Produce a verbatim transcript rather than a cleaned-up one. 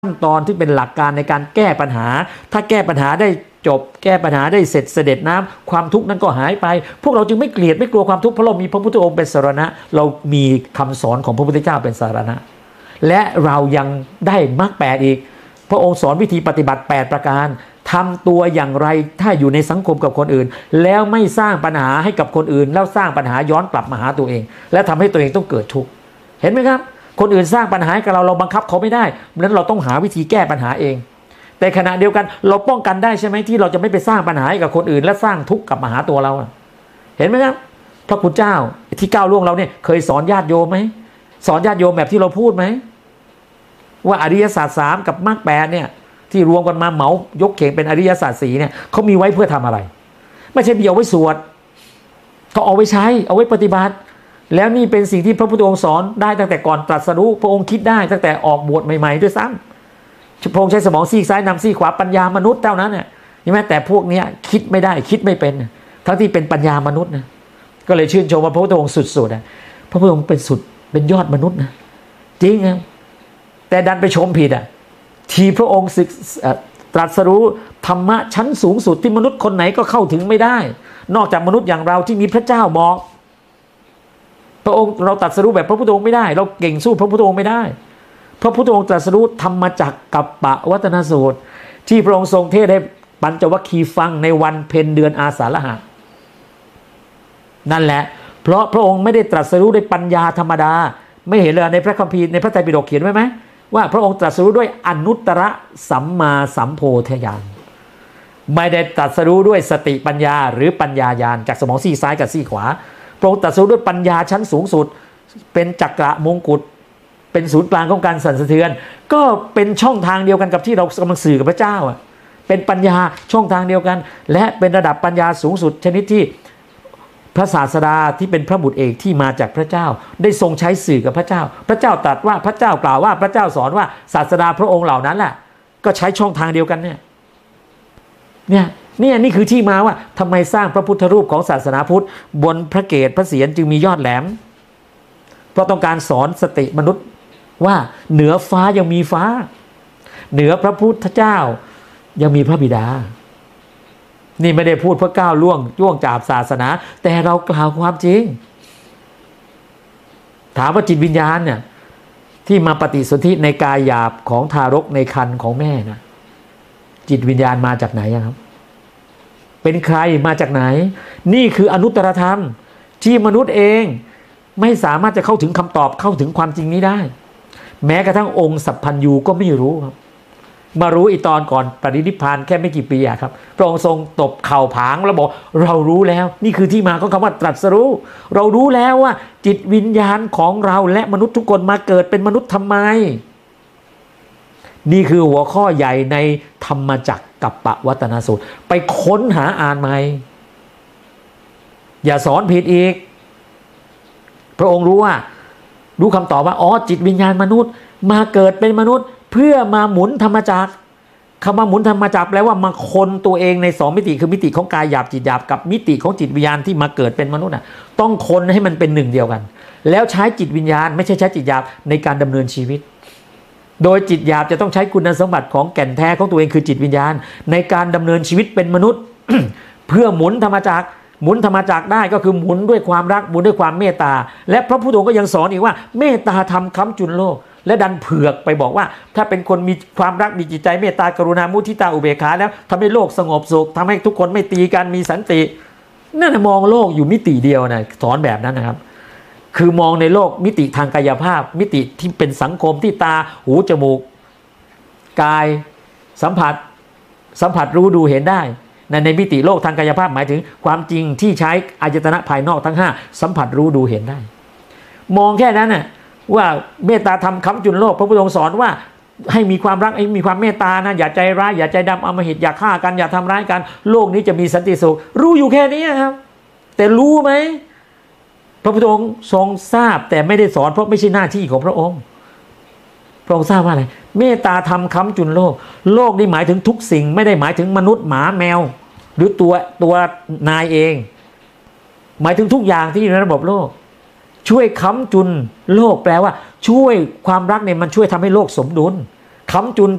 ขั้นตอนที่เป็นหลักการในการแก้ปัญหาถ้าแก้ปัญหาได้จบแก้ปัญหาได้เสร็จเสด็จน้ำความทุกข์นั้นก็หายไปพวกเราจึงไม่เกลียดไม่กลัวความทุกข์เพราะเรามีพระพุทธองค์เป็นสรณะเรามีคำสอนของพระพุทธเจ้าเป็นสรณะและเรายังได้มรรคแปดอีกพระองค์สอนวิธีปฏิบัติแปดประการทำตัวอย่างไรถ้าอยู่ในสังคมกับคนอื่นแล้วไม่สร้างปัญหาให้กับคนอื่นแล้วสร้างปัญหาย้อนกลับมาหาตัวเองและทำให้ตัวเองต้องเกิดทุกข์เห็นไหมครับคนอื่นสร้างปัญหากับเราเราบังคับเขาไม่ได้เพราะฉะนั้นเราต้องหาวิธีแก้ปัญหาเองแต่ขณะเดียวกันเราป้องกันได้ใช่ไหมที่เราจะไม่ไปสร้างปัญหาให้กับคนอื่นและสร้างทุกข์กลับมาหาตัวเราเห็นไหมครับพระคุณเจ้าที่ก้าวล่วงเราเนี่ยเคยสอนญาติโยมไหมสอนญาติโยมแบบที่เราพูดไหมว่าอริยสัจสามกับมรรคแปดเนี่ยที่รวมกันมาเหมายกเข่งเป็นอริยสัจสี่เนี่ยเขามีไว้เพื่อทำอะไรไม่ใช่มีเอาไว้สวดเขาเอาไว้ใช้เอาไว้ปฏิบัติแล้วนี่เป็นสิ่งที่พระพุทธองค์สอนได้ตั้งแต่ก่อนตรัสรู้พระองค์คิดได้ตั้งแต่ออกบวชใหม่ๆด้วยซ้ำพระองค์ใช้สมองซีกซ้ายนำซีกขวาปัญญามนุษย์เท่านั้นเนี่ยใช่ไหมแต่พวกนี้คิดไม่ได้คิดไม่เป็นทั้งที่เป็นปัญญามนุษย์นะก็เลยชื่นชมว่าพระพุทธองค์สุดๆนะพระพุทธองค์เป็นสุดเป็นยอดมนุษย์นะจริงนะแต่ดันไปชมผิดอ่ะที่พระองค์ศึกตรัสรู้ธรรมะชั้นสูงสุดที่มนุษย์คนไหนก็เข้าถึงไม่ได้นอกจากมนุษย์อย่างเราที่มีพระเจ้าบอกพระองค์เราตรัสรู้แบบพระพุทธองค์ไม่ได้เราเก่งสู้พระพุทธองค์ไม่ได้พระพุทธองค์ตรัสรู้ธรรมจักรกัปปวัตนสูตรที่พระองค์ทรงเทศน์ให้ปัญจวัคคีย์ฟังในวันเพ็ญเดือนอาสาฬหะนั่นแหละเพราะพระองค์ไม่ได้ตรัสรู้ด้วยปัญญาธรรมดาไม่เห็นเลยในพระคัมภีร์ในพระไตรปิฎกเขียนไว้ไหมว่าพระองค์ตรัสรู้ด้วยอนุตตรสัมมาสัมโพธิญาณไม่ได้ตรัสรู้ด้วยสติปัญญาหรือปัญญาญาณจากสมองซีกซ้ายกับซีกขวาพระองค์ตรัสรู้ด้วยปัญญาชั้นสูงสุดเป็นจักระมงกุฎเป็นศูนย์กลางของการสั่นสะเทือนก็เป็นช่องทางเดียวกันกับที่เรากำลังสื่อกับพระเจ้าอ่ะเป็นปัญญาช่องทางเดียวกันและเป็นระดับปัญญาสูงสุดชนิดที่พระศาสดาที่เป็นพระบุตรเอกที่มาจากพระเจ้าได้ทรงใช้สื่อกับพระเจ้าพระเจ้าตรัสว่าพระเจ้ากล่าวว่าพระเจ้าสอนว่าศาสดาพระองค์เหล่านั้นแหละก็ใช้ช่องทางเดียวกันเนี่ยเนี่ยเนี่ยนี่คือที่มาว่าทำไมสร้างพระพุทธรูปของศาสนาพุทธบนพระเกศพระเศียรจึงมียอดแหลมเพราะต้องการสอนสติมนุษย์ว่าเหนือฟ้ายังมีฟ้าเหนือพระพุทธเจ้ายังมีพระบิดานี่ไม่ได้พูดเพื่อก้าวล่วงย่วงจาบศาสนาแต่เรากล่าวความจริงถามว่าจิตวิญญาณเนี่ยที่มาปฏิสนธิในกายหยาบของทารกในครรภ์ของแม่นะจิตวิญญาณมาจากไหนครับเป็นใครมาจากไหนนี่คืออนุตตรธรรมที่มนุษย์เองไม่สามารถจะเข้าถึงคำตอบเข้าถึงความจริงนี้ได้แม้กระทั่งองค์สัพพัญญูก็ไม่รู้ครับมารู้อีตอนก่อนปรินิพพานแค่ไม่กี่ปีอะครับพระองค์ทรงตบเข่าผางแล้วบอกเรารู้แล้วนี่คือที่มาของคำว่าตรัสรู้เรารู้แล้วว่าจิตวิญญาณของเราและมนุษย์ทุกคนมาเกิดเป็นมนุษย์ทำไมนี่คือหัวข้อใหญ่ในธรรมจักรกัปปวัตนสูตรไปค้นหาอ่านใหม่อย่าสอนผิดอีกพระองค์รู้ว่ารู้คำตอบว่าอ๋อจิตวิญญาณมนุษย์มาเกิดเป็นมนุษย์เพื่อมาหมุนธรรมจักรคำว่าหมุนธรรมจักรแปลว่ามาคนตัวเองในสองมิติคือมิติของกายหยาบจิตหยาบกับมิติของจิตวิญญาณที่มาเกิดเป็นมนุษย์น่ะต้องคนให้มันเป็นหนึ่งเดียวกันแล้วใช้จิตวิญญาณไม่ใช่ใช้จิตหยาบในการดำเนินชีวิตโดยจิตหยาบจะต้องใช้คุณสมบัติของแก่นแท้ของตัวเองคือจิตวิญญาณในการดำเนินชีวิตเป็นมนุษย์ เพื่อหมุนธรรมจักรหมุนธรรมจักรได้ก็คือหมุนด้วยความรักหมุนด้วยความเมตตาและพระพุทธองค์ก็ยังสอนอีกว่าเมตตาธรรมค้ำจุนโลกและดันเผือกไปบอกว่าถ้าเป็นคนมีความรักมีจิตใจเมตตากรุณามุทิตาอุเบกขาแล้วทำให้โลกสงบสุขทำให้ทุกคนไม่ตีกันมีสันตินั่นมองโลกอยู่มิติเดียวนะสอนแบบนั้นนะครับคือมองในโลกมิติทางกายภาพมิติที่เป็นสังคมที่ตาหูจมูกกายสัมผัสสัมผัสรู้ดูเห็นได้ในในมิติโลกทางกายภาพหมายถึงความจริงที่ใช้อายตนะภายนอกทั้งห้าสัมผัสรู้ดูเห็นได้มองแค่นั้นน่ะว่าเมตตาธรรมค้ำจุนโลกพระพุทธองค์สอนว่าให้มีความรักให้มีความเมตตานะอย่าใจร้ายอย่าใจดำอำมหิตอย่าฆ่ากันอย่าทำร้ายกันโลกนี้จะมีสันติสุขรู้อยู่แค่นี้ครับแต่รู้ไหมพระพุทธองค์ทรงทราบแต่ไม่ได้สอนเพราะไม่ใช่หน้าที่ของพระองค์พระองค์ทราบว่าอะไรเมตตาธรรมค้ำจุนโลกโลกนี้หมายถึงทุกสิ่งไม่ได้หมายถึงมนุษย์หมาแมวหรือตัวตัวนายเองหมายถึงทุกอย่างที่อยู่ในระบบโลกช่วยค้ำจุนโลกแปลว่าช่วยความรักเนี่ยมันช่วยทำให้โลกสมดุลค้ำจุน